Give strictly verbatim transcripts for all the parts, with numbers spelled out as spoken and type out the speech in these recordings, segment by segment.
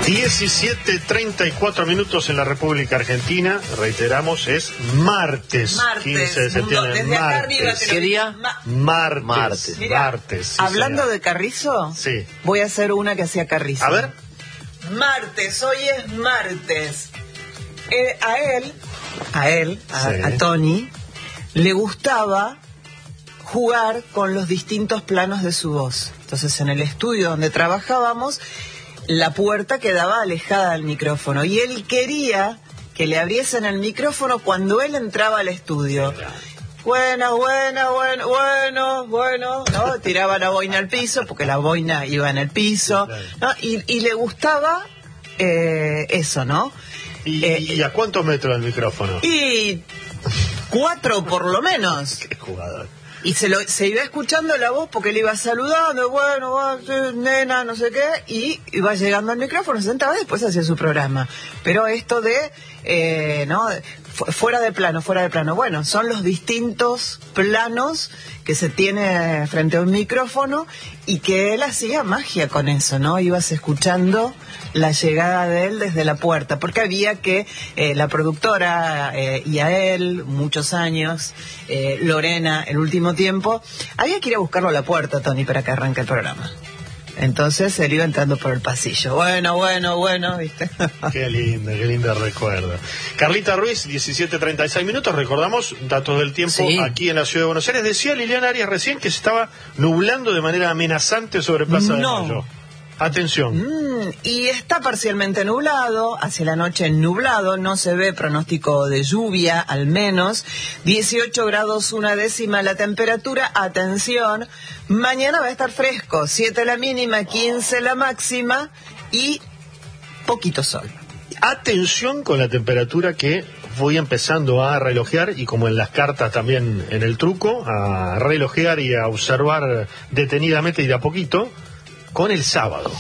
diecisiete treinta y cuatro minutos en la República Argentina. Reiteramos, es martes, martes quince de septiembre. Desde acá martes. arriba, ¿Qué día? Ma Martes. Martes. Mirá, martes. Sí, hablando señor. de Carrizo, Sí. voy a hacer una que hacía Carrizo. A ver. Martes, hoy es martes. Eh, a él, a él, a, Sí. a Tony, le gustaba jugar con los distintos planos de su voz. Entonces, en el estudio donde trabajábamos, la puerta quedaba alejada del micrófono y él quería que le abriesen el micrófono cuando él entraba al estudio. Bueno, bueno, bueno, bueno, bueno, ¿no? Tiraba la boina al piso, porque la boina iba en el piso, ¿no? Y, y le gustaba eh, eso, ¿no? ¿Y, Eh, y a cuántos metros del micrófono? Y cuatro por lo menos. Qué jugador. Y se lo se iba escuchando la voz porque le iba saludando, bueno, va, sí, nena, no sé qué, y iba llegando al micrófono, se sentaba y después hacía su programa. Pero esto de, eh, ¿no? Fu- fuera de plano, fuera de plano. Bueno, son los distintos planos que se tiene frente a un micrófono y que él hacía magia con eso, ¿no? Ibas escuchando la llegada de él desde la puerta, porque había que eh, la productora eh, y a él, muchos años, eh, Lorena, el último tiempo, había que ir a buscarlo a la puerta, Tony, para que arranque el programa. Entonces él iba entrando por el pasillo. Bueno, bueno, bueno, ¿viste? Qué lindo, qué lindo recuerdo. Carlita Ruiz, diecisiete treinta y seis minutos. Recordamos datos del tiempo Sí. aquí en la ciudad de Buenos Aires. Decía Liliana Arias recién que se estaba nublando de manera amenazante sobre Plaza de No. Mayo. Atención. Mm, y está parcialmente nublado, hacia la noche nublado, no se ve pronóstico de lluvia al menos, dieciocho grados una décima la temperatura, atención, mañana va a estar fresco, siete la mínima, quince la máxima y poquito sol. Atención con la temperatura que voy empezando a relojear y como en las cartas también en el truco, a relojear y a observar detenidamente y de a poquito con el sábado.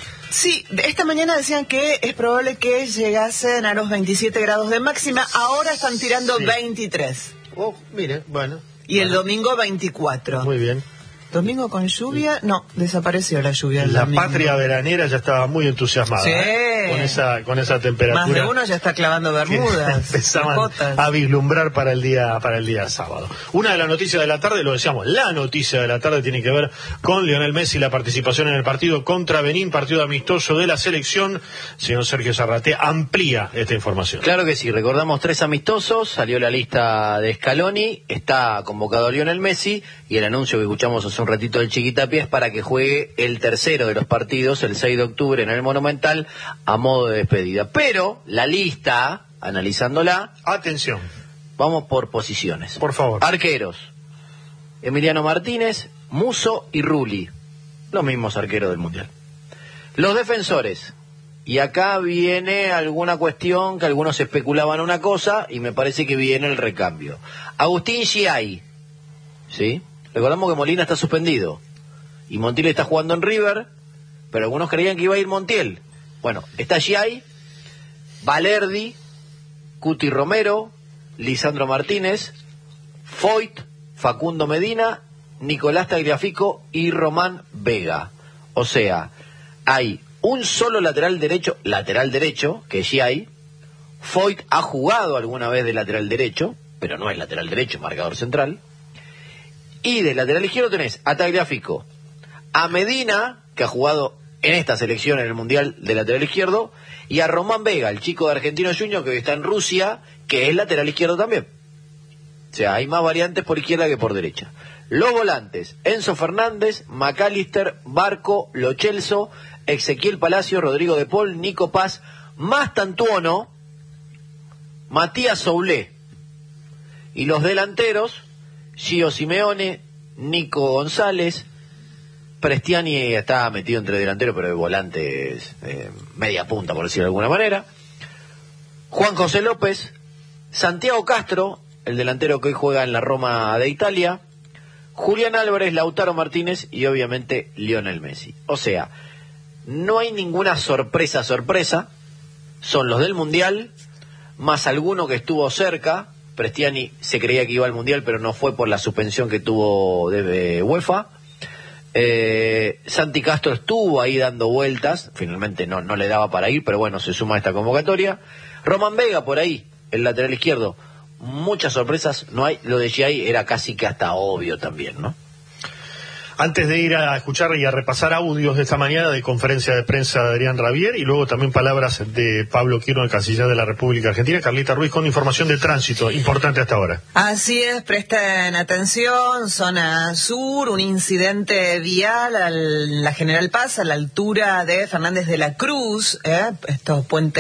Sí, esta mañana decían que es probable que llegasen a los veintisiete grados de máxima, ahora están tirando Sí. veintitrés. Oh, mire, bueno. Y el bueno, domingo veinticuatro. muy bien. ¿Domingo con lluvia? No, desapareció la lluvia. el La domingo. patria veranera ya estaba muy entusiasmada, Sí. ¿eh? con esa con esa temperatura. Más de uno ya está clavando que bermudas. empezaban botas. a vislumbrar para el día para el día sábado. Una de las noticias de la tarde, lo decíamos, la noticia de la tarde tiene que ver con Lionel Messi, la participación en el partido contra Benín, partido amistoso de la selección. Señor Sergio Zarratea amplía esta información. Claro que sí, recordamos tres amistosos, salió la lista de Scaloni, está convocado Lionel Messi y el anuncio que escuchamos hace un ratito del Chiquitapia es para que juegue el tercero de los partidos el seis de octubre en el Monumental a modo de despedida. Pero la lista, analizándola, Atención, vamos por posiciones. por favor. Arqueros, Emiliano Martínez, Musso y Rulli, los mismos arqueros del Mundial. Los defensores, y acá viene alguna cuestión que algunos especulaban una cosa y me parece que viene el recambio. Agustín Giai, ¿sí? Recordamos que Molina está suspendido y Montiel está jugando en River, pero algunos creían que iba a ir Montiel. Bueno, está Giai, Valerdi, Cuti Romero, Lisandro Martínez, Foyt, Facundo Medina, Nicolás Tagliafico y Román Vega. O sea, hay un solo lateral derecho, lateral derecho, que es Giai. Foyt ha jugado alguna vez de lateral derecho, pero no es lateral derecho, marcador central. Y de lateral izquierdo tenés a Tagliafico, a Medina, que ha jugado en esta selección en el Mundial de lateral izquierdo, y a Román Vega, el chico de Argentino Juniors que hoy está en Rusia, que es lateral izquierdo también. O sea, hay más variantes por izquierda que por derecha. Los volantes, Enzo Fernández, McAllister, Barco, Lo Celso, Ezequiel Palacio, Rodrigo de Paul, Nico Paz, Mastantuono, Matías Soulé. Y los delanteros, Gio Simeone, Nico González, Prestiani está metido entre delanteros, pero de volantes eh, media punta, por decirlo de alguna manera. Juan José López, Santiago Castro, el delantero que hoy juega en la Roma de Italia, Julián Álvarez, Lautaro Martínez y obviamente Lionel Messi. O sea, no hay ninguna sorpresa, sorpresa. Son los del Mundial, más alguno que estuvo cerca. Prestiani se creía que iba al Mundial, pero no fue por la suspensión que tuvo de UEFA. Eh, Santi Castro estuvo ahí dando vueltas, finalmente no, no le daba para ir, pero bueno, se suma a esta convocatoria. Román Vega por ahí, el lateral izquierdo. Muchas sorpresas no hay, lo de Giai era casi que hasta obvio también, ¿no? Antes de ir a escuchar y a repasar audios de esta mañana de conferencia de prensa de Adrián Rabier y luego también palabras de Pablo Quirno, el canciller de la República Argentina, Carlita Ruiz con información de tránsito importante hasta ahora. Así es, presten atención, zona sur, un incidente vial a la General Paz a la altura de Fernández de la Cruz, ¿eh? Esto puente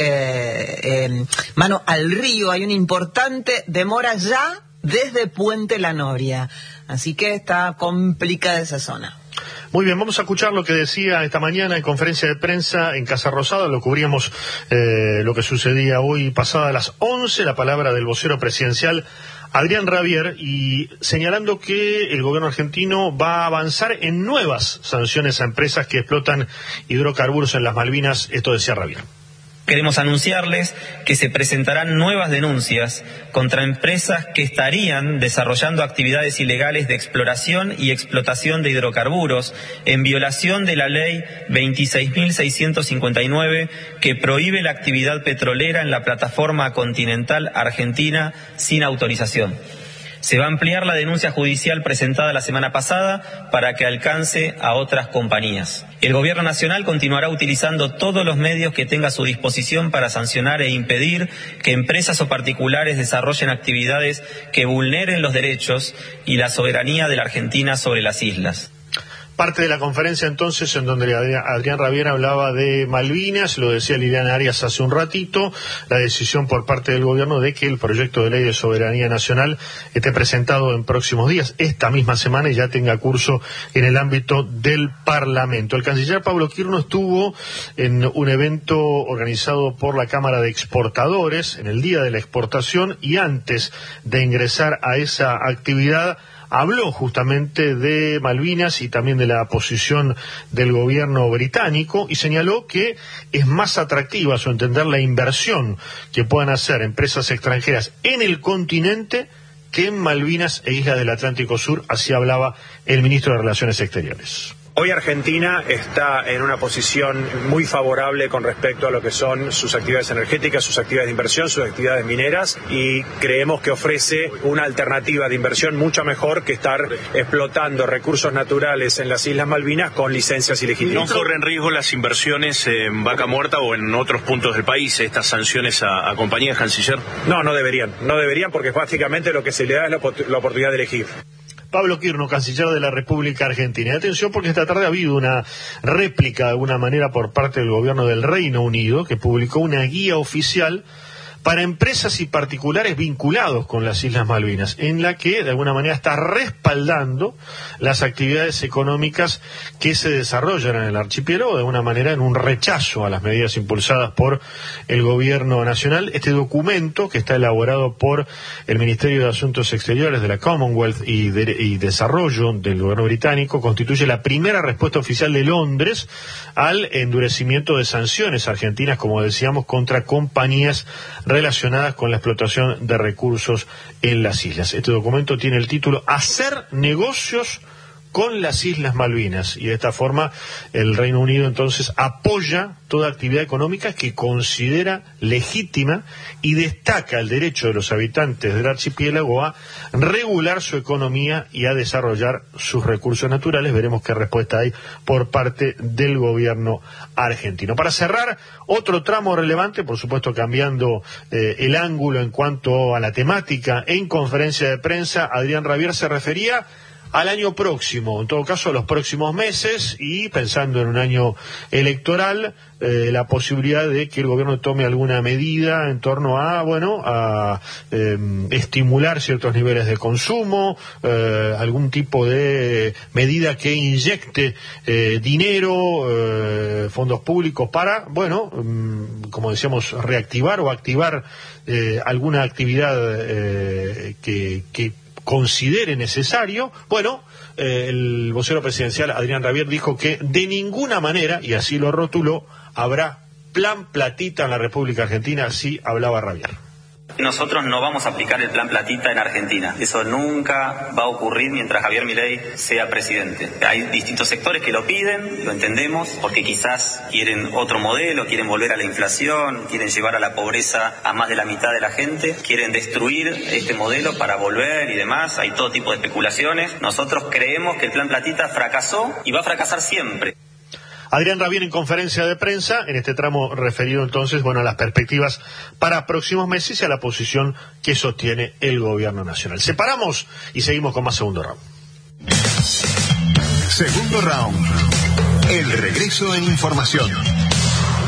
eh, mano al río, hay una importante demora ya desde Puente La Noria. Así que está complicada esa zona. Muy bien, vamos a escuchar lo que decía esta mañana en conferencia de prensa en Casa Rosada. Lo cubríamos eh, lo que sucedía hoy pasada a las once, la palabra del vocero presidencial Adrián Rabier, y señalando que el gobierno argentino va a avanzar en nuevas sanciones a empresas que explotan hidrocarburos en las Malvinas. Esto decía Rabier. Queremos anunciarles que se presentarán nuevas denuncias contra empresas que estarían desarrollando actividades ilegales de exploración y explotación de hidrocarburos en violación de la ley veintiséis mil seiscientos cincuenta y nueve que prohíbe la actividad petrolera en la plataforma continental argentina sin autorización. Se va a ampliar la denuncia judicial presentada la semana pasada para que alcance a otras compañías. El Gobierno Nacional continuará utilizando todos los medios que tenga a su disposición para sancionar e impedir que empresas o particulares desarrollen actividades que vulneren los derechos y la soberanía de la Argentina sobre las islas. Parte de la conferencia entonces en donde Adrián Rabier hablaba de Malvinas, lo decía Liliana Arias hace un ratito, la decisión por parte del gobierno de que el proyecto de ley de soberanía nacional esté presentado en próximos días, esta misma semana, y ya tenga curso en el ámbito del Parlamento. El canciller Pablo Quirno estuvo en un evento organizado por la Cámara de Exportadores en el Día de la Exportación, y antes de ingresar a esa actividad habló justamente de Malvinas y también de la posición del gobierno británico, y señaló que es más atractiva, a su entender, la inversión que puedan hacer empresas extranjeras en el continente que en Malvinas e Islas del Atlántico Sur. Así hablaba el ministro de Relaciones Exteriores. Hoy Argentina está en una posición muy favorable con respecto a lo que son sus actividades energéticas, sus actividades de inversión, sus actividades mineras, y creemos que ofrece una alternativa de inversión mucho mejor que estar explotando recursos naturales en las Islas Malvinas con licencias ilegítimas. ¿No corren riesgo las inversiones en Vaca Muerta o en otros puntos del país, estas sanciones a, a compañías, canciller? No, no deberían, no deberían porque básicamente lo que se le da es la, la oportunidad de elegir. Pablo Quirno, canciller de la República Argentina. Y atención, porque esta tarde ha habido una réplica de alguna manera por parte del gobierno del Reino Unido, que publicó una guía oficial para empresas y particulares vinculados con las Islas Malvinas, en la que de alguna manera está respaldando las actividades económicas que se desarrollan en el archipiélago, de alguna manera en un rechazo a las medidas impulsadas por el gobierno nacional. Este documento, que está elaborado por el Ministerio de Asuntos Exteriores de la Commonwealth y, de, y Desarrollo del gobierno británico, constituye la primera respuesta oficial de Londres al endurecimiento de sanciones argentinas, como decíamos, contra compañías relacionadas con la explotación de recursos en las islas. Este documento tiene el título Hacer negocios con las Islas Malvinas, y de esta forma el Reino Unido entonces apoya toda actividad económica que considera legítima y destaca el derecho de los habitantes del archipiélago a regular su economía y a desarrollar sus recursos naturales. Veremos qué respuesta hay por parte del gobierno argentino. Para cerrar, otro tramo relevante, por supuesto cambiando eh, el ángulo en cuanto a la temática, en conferencia de prensa Adrián Rabier se refería al año próximo, en todo caso a los próximos meses, y pensando en un año electoral, eh, la posibilidad de que el gobierno tome alguna medida en torno a, bueno, a eh, estimular ciertos niveles de consumo, eh, algún tipo de medida que inyecte eh, dinero, eh, fondos públicos para, bueno, mm, como decíamos, reactivar o activar eh, alguna actividad eh, que, que considere necesario. Bueno, eh, el vocero presidencial Adrián Rabier dijo que de ninguna manera, y así lo rotuló, habrá plan platita en la República Argentina. Así hablaba Rabier. Nosotros no vamos a aplicar el plan platita en Argentina. Eso nunca va a ocurrir mientras Javier Milei sea presidente. Hay distintos sectores que lo piden, lo entendemos, porque quizás quieren otro modelo, quieren volver a la inflación, quieren llevar a la pobreza a más de la mitad de la gente, quieren destruir este modelo para volver y demás. Hay todo tipo de especulaciones. Nosotros creemos que el plan platita fracasó y va a fracasar siempre. Adrián Rabien en conferencia de prensa, en este tramo referido entonces, bueno, a las perspectivas para próximos meses y a la posición que sostiene el gobierno nacional. Separamos y seguimos con más segundo round. Segundo round. El regreso en información.